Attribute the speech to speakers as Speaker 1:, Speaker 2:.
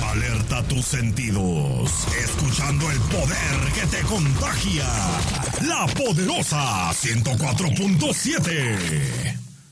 Speaker 1: Alerta tus sentidos, escuchando el poder que te contagia. La Poderosa 104.7.